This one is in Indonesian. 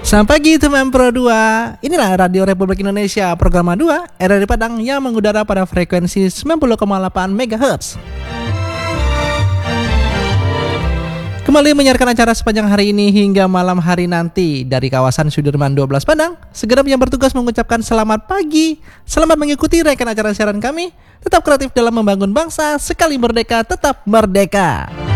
Selamat pagi teman Pro 2. Inilah Radio Republik Indonesia Program 2 RRI Padang yang mengudara pada frekuensi 90,8 MHz. Kembali menyiarkan acara sepanjang hari ini hingga malam hari nanti dari kawasan Sudirman 12 Padang. Segera yang bertugas mengucapkan selamat pagi. Selamat mengikuti rangkaian acara siaran kami. Tetap kreatif dalam membangun bangsa, sekali merdeka tetap merdeka.